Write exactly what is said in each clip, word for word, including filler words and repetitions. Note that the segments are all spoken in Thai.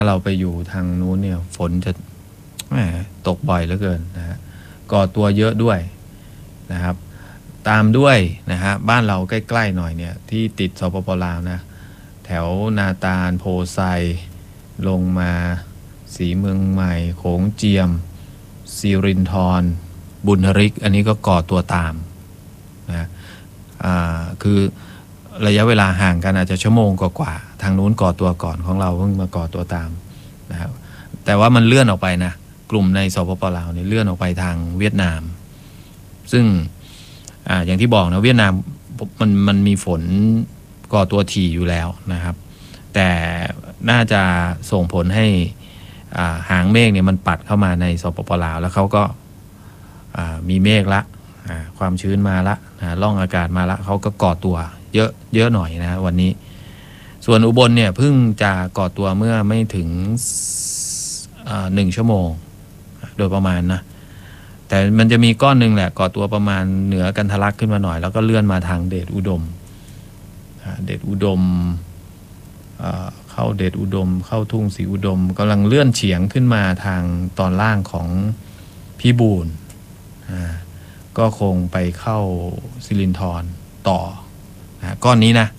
ถ้าเราไปอยู่ทางนู้นเนี่ยฝนจะแหมตกบ่อยเหลือเกินนะฮะก่อตัวเยอะด้วยนะครับตามด้วยนะฮะบ้านเราใกล้ๆหน่อยเนี่ยที่ติดสปปลาวนะแถวนาตาลโพไซลงมาสีเมืองใหม่โขงเจียมสิรินธรบุญฮริกอันนี้ก็ก่อตัวตามนะอ่าคือระยะเวลาห่างกันอาจจะชั่วโมงกว่าๆทางนู้นก่อตัวก่อนของเราเพิ่งมาก่อตัวตามนะครับแต่ว่ามันเลื่อนออกไปนะกลุ่มในสปปลาวเนี่ยเลื่อนออกไปทางเวียดนามซึ่งอ่าอย่างที่บอกนะเวียดนามมันมันมีฝนก่อตัวถี่อยู่แล้วนะครับแต่น่าจะส่งผลให้อ่าหางเมฆเนี่ยมันปัดเข้ามาในสปปลาวแล้วเขาก็อ่ามีเมฆละอ่าความชื้นมาละนะร่องอากาศมาละเขาก็ก่อตัวเยอะเยอะหน่อยนะวันนี้ส่วนอุบลเนี่ยเพิ่งจะก่อตัวเมื่อไม่ถึงหนึ่งชั่วโมงโดยประมาณนะแต่มันจะมีก้อนหนึ่งแหละก่อตัวประมาณเหนือกันทะลักขึ้นมาหน่อยแล้วก็เลื่อนมาทางเดชอุดมเดชอุดมเข้าเดชอุดมเข้าทุ่งศรีอุดมกำลังเลื่อนเฉียงขึ้นมาทางตอนล่างของพิบูลก็คงไปเข้าสิรินธรต่อนะก้อนนี้นะ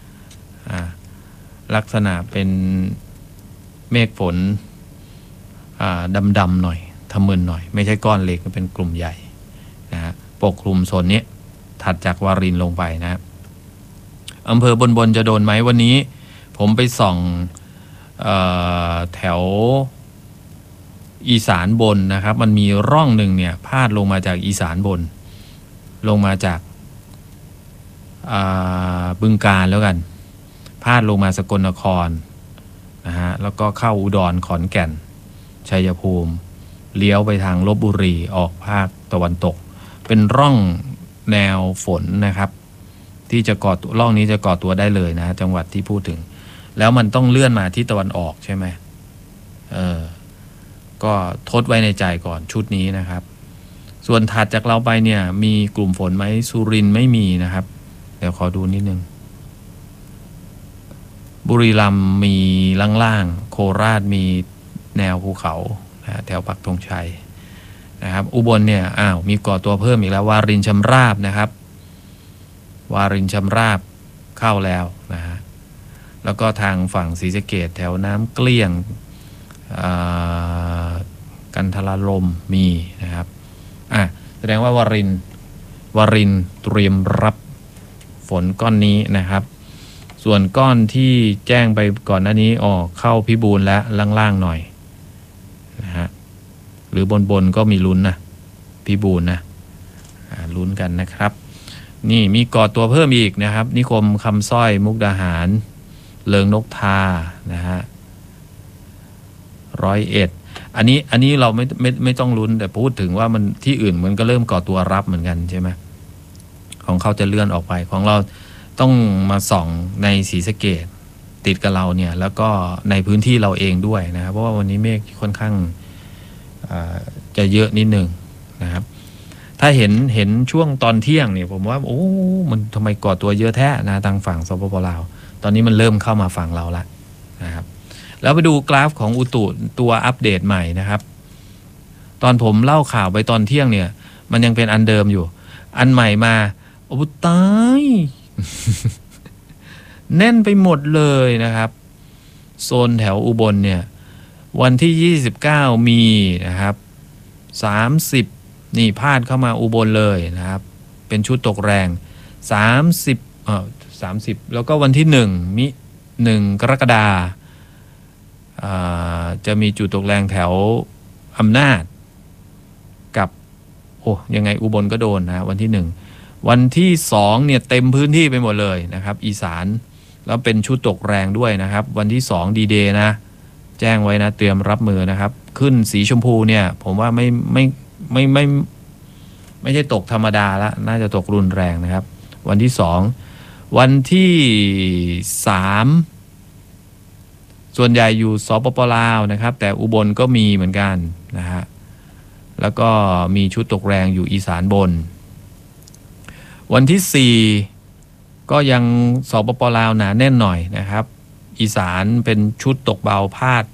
ลักษณะเป็นเมฆฝนดำๆหน่อยทะมึนหน่อยไม่ใช่ก้อนเล็กเป็นกลุ่มใหญ่นะฮะปกคลุมโซนนี้ถัดจากวารินลงไปนะอำเภอบนบนจะโดนไหมวันนี้ผมไปส่องเอ่อแถวอีสานบนนะครับมันมีร่องหนึ่งเนี่ยพาดลงมาจากอีสานบนลงมาจากบึงกาฬแล้วกันพาดลงมาสกลนครนะฮะแล้วก็เข้าอุดรขอนแก่นชัยภูมิเลี้ยวไปทางลพบุรีออกภาคตะวันตกเป็นร่องแนวฝนนะครับที่จะก่อตัวร่องนี้จะก่อตัวได้เลยนะจังหวัดที่พูดถึงแล้วมันต้องเลื่อนมาที่ตะวันออกใช่ไหมเออก็ทดไว้ในใจก่อนชุดนี้นะครับส่วนถัดจากเราไปเนี่ยมีกลุ่มฝนไหมสุรินทร์ไม่มีนะครับเดี๋ยวขอดูนิดนึงบุรีรัมย์มีล่างๆโคราชมีแนวภูเขานะแถวปักธงชัยนะครับอุบลเนี่ยอ้าวมีก่อตัวเพิ่มอีกแล้ววารินชำราบนะครับวารินชำราบเข้าแล้วนะฮะแล้วก็ทางฝั่งศรีสะเกษแถวน้ำเกลี้ยงกันทรลมมีนะครับอ่ะแสดงว่าวารินวารินเตรียมรับฝนก้อนนี้นะครับส่วนก้อนที่แจ้งไปก่อนหน้านี้ออกเข้าพิบูลและล่างๆหน่อยนะฮะหรือบนบนก็มีลุ้นนะพิบูลนะลุ้นกันนะครับนี่มีก่อตัวเพิ่มอีกนะครับนิคมคำสร้อยมุกดาหารเลิงนกทานะฮะร้อยเอ็ดอันนี้อันนี้เราไม่ไม่ไม่ต้องลุ้นแต่พูดถึงว่ามันที่อื่นมันก็เริ่มก่อตัวรับเหมือนกันใช่ไหมของเขาจะเลื่อนออกไปของเราต้องมาส่องในศรีสะเกษติดกับเราเนี่ยแล้วก็ในพื้นที่เราเองด้วยนะครับเพราะว่าวันนี้เมฆค่อนข้างจะเยอะนิดนึงนะครับถ้าเห็นเห็นช่วงตอนเที่ยงเนี่ยผมว่าโอ้มันทำไมก่อตัวเยอะแท้นะทางฝั่งสปปลาวตอนนี้มันเริ่มเข้ามาฝั่งเราละนะครับแล้วไปดูกราฟของอุตุตัวอัปเดตใหม่นะครับตอนผมเล่าข่าวไปตอนเที่ยงเนี่ยมันยังเป็นอันเดิมอยู่อันใหม่มาโอ้ตายแน่นไปหมดเลยนะครับโซนแถวอุบลเนี่ยวันที่ยี่สิบเก้ามีนะครับสามสิบนี่พาดเข้ามาอุบลเลยนะครับเป็นชุดตกแรงสามสิบเอ่อสามสิบแล้วก็วันที่หนึ่งมิหนึ่งกรกฎาคมจะมีจุดตกแรงแถวอำนาจกับโอ้ยังไงอุบลก็โดนนะวันที่หนึ่งวันที่สองเนี่ยเต็มพื้นที่ไปหมดเลยนะครับอีสานแล้วเป็นชุดตกแรงด้วยนะครับวันที่สองดีเดย์นะแจ้งไว้นะเตรียมรับมือนะครับขึ้นสีชมพูเนี่ยผมว่าไม่ไม่ไม่ไม่ไม่ใช่ตกธรรมดาละน่าจะตกรุนแรงนะครับวันที่สองวันที่สามส่วนใหญ่อยู่สปปลาวนะครับแต่อุบลก็มีเหมือนกันนะฮะแล้วก็มีชุดตกแรงอยู่อีสานบนวันที่สี่ก็ยังสปปลาวหนาแน่นหน่อยนะครับอีสานเป็นชุดตกเบาพาด